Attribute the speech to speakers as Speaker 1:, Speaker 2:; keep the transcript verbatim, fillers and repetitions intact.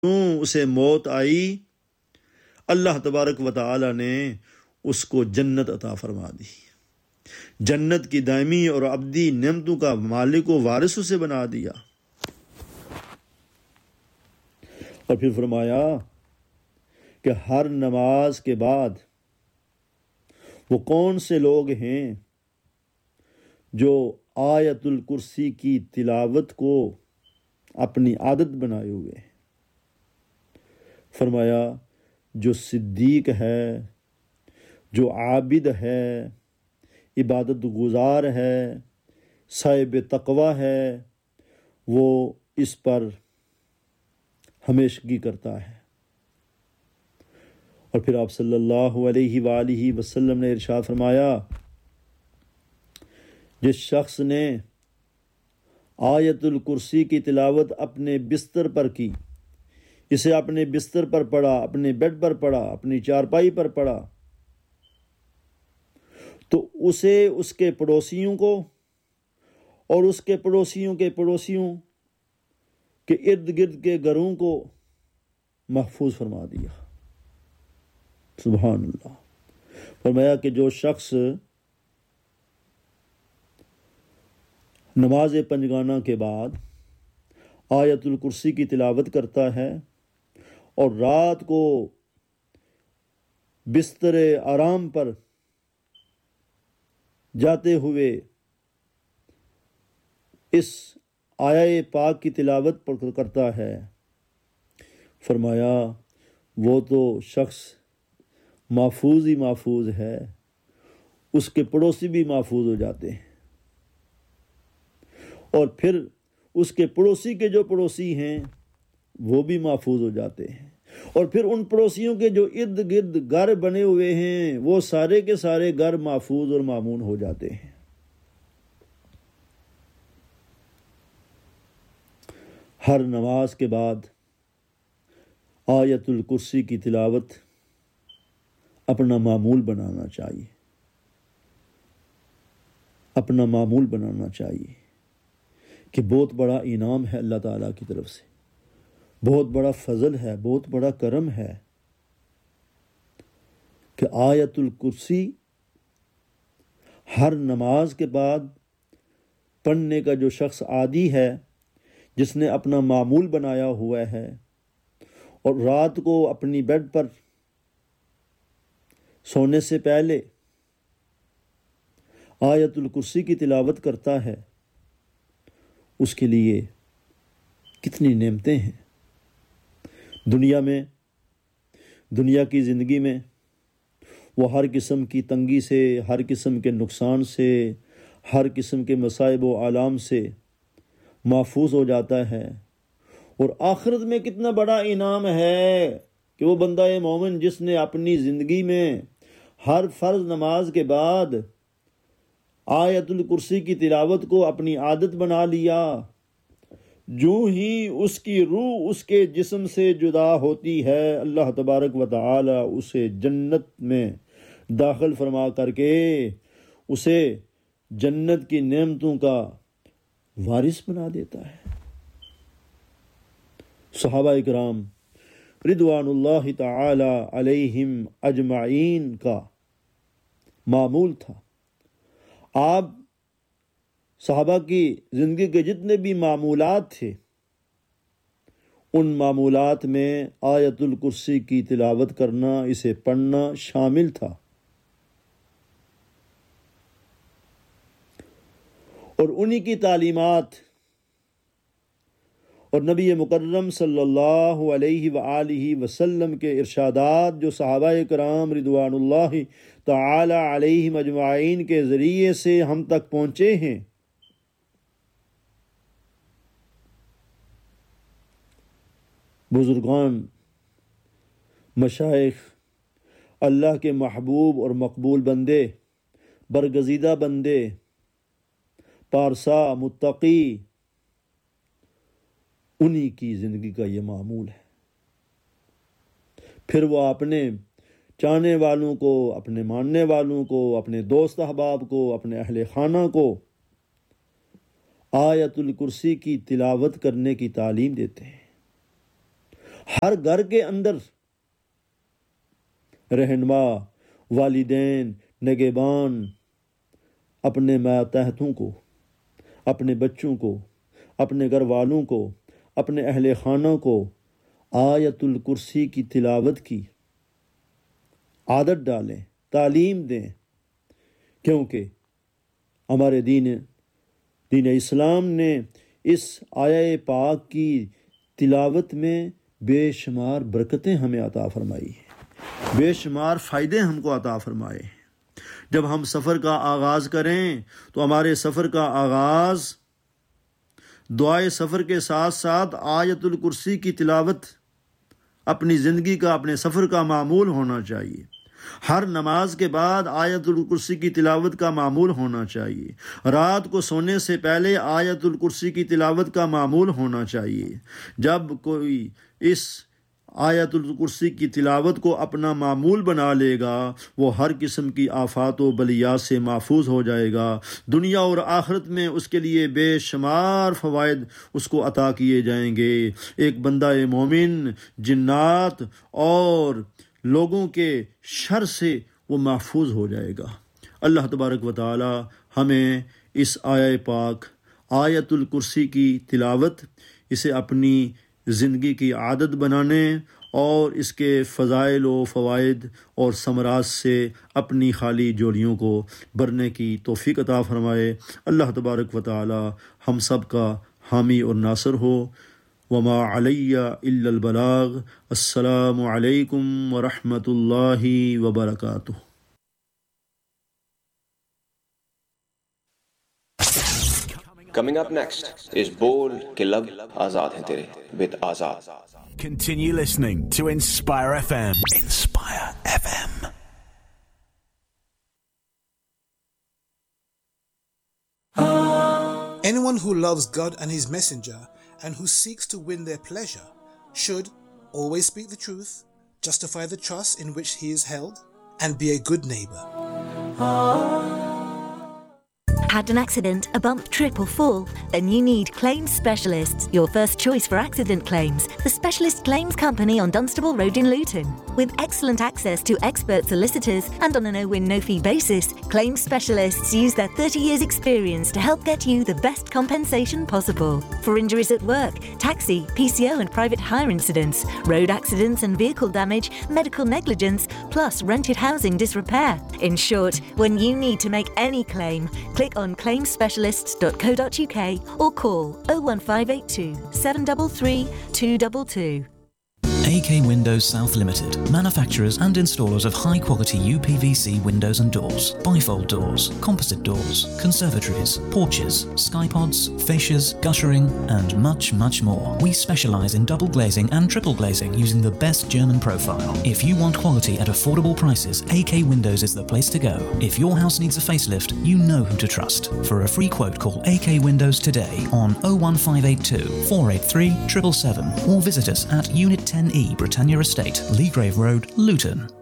Speaker 1: کیوں اسے موت آئی، اللہ تبارک و تعالی نے اس کو جنت عطا فرما دی، جنت کی دائمی اور ابدی نعمتوں کا مالک و وارث اسے بنا دیا۔ اور پھر فرمایا کہ ہر نماز کے بعد وہ کون سے لوگ ہیں جو آیت الکرسی کی تلاوت کو اپنی عادت بنائے ہوئے ہیں۔ فرمایا جو صدیق ہے، جو عابد ہے، عبادت گزار ہے، صاحب تقوی ہے، وہ اس پر ہمیشگی کرتا ہے۔ اور پھر آپ صلی اللہ علیہ وآلہ وسلم نے ارشاد فرمایا، جس شخص نے آیت الکرسی کی تلاوت اپنے بستر پر کی، اسے اپنے بستر پر پڑھا، اپنے بیڈ پر پڑھا، اپنی چارپائی پر پڑھا، تو اسے اس کے پڑوسیوں کو اور اس کے پڑوسیوں کے پڑوسیوں کے ارد گرد کے گھروں کو محفوظ فرما دیا۔ سبحان اللہ۔ فرمایا کہ جو شخص نماز پنجگانہ کے بعد آیت الکرسی کی تلاوت کرتا ہے اور رات کو بستر آرام پر جاتے ہوئے اس آیہ پاک کی تلاوت کرتا ہے، فرمایا وہ تو شخص محفوظ ہی محفوظ ہے، اس کے پڑوسی بھی محفوظ ہو جاتے ہیں، اور پھر اس کے پڑوسی کے جو پڑوسی ہیں وہ بھی محفوظ ہو جاتے ہیں، اور پھر ان پڑوسیوں کے جو ارد گرد گھر بنے ہوئے ہیں وہ سارے کے سارے گھر محفوظ اور مامون ہو جاتے ہیں۔ ہر نماز کے بعد آیت الکرسی کی تلاوت اپنا معمول بنانا چاہیے، اپنا معمول بنانا چاہیے کہ بہت بڑا انعام ہے اللہ تعالیٰ کی طرف سے، بہت بڑا فضل ہے، بہت بڑا کرم ہے کہ آیت الکرسی ہر نماز کے بعد پڑھنے کا جو شخص عادی ہے، جس نے اپنا معمول بنایا ہوا ہے اور رات کو اپنی بیڈ پر سونے سے پہلے آیت الکرسی کی تلاوت کرتا ہے، اس کے لیے کتنی نعمتیں ہیں۔ دنیا میں دنیا کی زندگی میں وہ ہر قسم کی تنگی سے، ہر قسم کے نقصان سے، ہر قسم کے مصائب و آلام سے محفوظ ہو جاتا ہے، اور آخرت میں کتنا بڑا انعام ہے کہ وہ بندہ مومن جس نے اپنی زندگی میں ہر فرض نماز کے بعد آیت الکرسی کی تلاوت کو اپنی عادت بنا لیا، جو ہی اس کی روح اس کے جسم سے جدا ہوتی ہے، اللہ تبارک و تعالی اسے جنت میں داخل فرما کر کے اسے جنت کی نعمتوں کا وارث بنا دیتا ہے۔ صحابہ اکرام رضوان اللہ تعالی علیہم اجمعین کا معمول تھا، آپ صحابہ کی زندگی کے جتنے بھی معمولات تھے ان معمولات میں آیت الکرسی کی تلاوت کرنا، اسے پڑھنا شامل تھا، اور انہی کی تعلیمات اور نبی مکرم صلی اللہ علیہ وآلہ وسلم کے ارشادات جو صحابہ کرام رضوان اللہ تعالی علیہم اجمعین کے ذریعے سے ہم تک پہنچے ہیں، بزرگان، مشائخ، اللہ کے محبوب اور مقبول بندے، برگزیدہ بندے، پارسا، متقی، انہی کی زندگی کا یہ معمول ہے۔ پھر وہ اپنے چاہنے والوں کو، اپنے ماننے والوں کو، اپنے دوست احباب کو، اپنے اہل خانہ کو آیت الکرسی کی تلاوت کرنے کی تعلیم دیتے ہیں، ہر گھر کے اندر رہنما، والدین، نگہبان اپنے ماتحتوں کو، اپنے بچوں کو، اپنے گھر والوں کو، اپنے اہل خانہ کو آیت الکرسی کی تلاوت کی عادت ڈالیں، تعلیم دیں، کیونکہ ہمارے دین دین اسلام نے اس آیہ پاک کی تلاوت میں بے شمار برکتیں ہمیں عطا فرمائی ہیں، بے شمار فائدے ہم کو عطا فرمائے ہیں۔ جب ہم سفر کا آغاز کریں تو ہمارے سفر کا آغاز دعائے سفر کے ساتھ ساتھ آیت الکرسی کی تلاوت اپنی زندگی کا، اپنے سفر کا معمول ہونا چاہیے۔ ہر نماز کے بعد آیت الکرسی کی تلاوت کا معمول ہونا چاہیے۔ رات کو سونے سے پہلے آیت الکرسی کی تلاوت کا معمول ہونا چاہیے۔ جب کوئی اس آیت الکرسی کی تلاوت کو اپنا معمول بنا لے گا، وہ ہر قسم کی آفات و بلیات سے محفوظ ہو جائے گا۔ دنیا اور آخرت میں اس کے لیے بے شمار فوائد اس کو عطا کیے جائیں گے۔ ایک بندہ مومن جنات اور لوگوں کے شر سے وہ محفوظ ہو جائے گا۔ اللہ تبارک و تعالی ہمیں اس آیہ پاک آیت الکرسی کی تلاوت، اسے اپنی زندگی کی عادت بنانے اور اس کے فضائل و فوائد اور ثمرات سے اپنی خالی جولیوں کو بھرنے کی توفیق عطا فرمائے۔ اللہ تبارک و تعالی ہم سب کا حامی اور ناصر ہو۔ وما علی الا البلاغ۔ السلام علیکم ورحمۃ اللہ وبرکاتہ۔
Speaker 2: Coming up next is Bol Ke Lab Azad Hain Tere with Azad.
Speaker 3: Continue listening to Inspire F M. Inspire F M.
Speaker 4: Anyone who loves God and His Messenger and who seeks to win their pleasure should always speak the truth, justify the trust in which he is held, and be a good neighbor.
Speaker 5: Had an accident, a bump, trip or fall? Then you need Claims Specialists, your first choice for accident claims. The Specialist Claims Company on Dunstable Road in Luton. With excellent access to expert solicitors and on a no-win, no-fee basis, Claims Specialists use their thirty years experience to help get you the best compensation possible. For injuries at work, taxi, P C O and private hire incidents, road accidents and vehicle damage, medical negligence, plus rented housing disrepair. In short, when you need to make any claim, click on claims specialists dot co dot uk or call oh one five eight two, seven three three, two two two.
Speaker 6: A K Windows South Limited, manufacturers and installers of high-quality U P V C windows and doors, bifold doors, composite doors, conservatories, porches, skypods, fascias, guttering, and much, much more. We specialize in double glazing and triple glazing using the best German profile. If you want quality at affordable prices, A K Windows is the place to go. If your house needs a facelift, you know who to trust. For a free quote, call A K Windows today on oh one five eight two, four eight three, seven seven seven or visit us at Unit ten E Britannia Estate, Leagrave Road, Luton.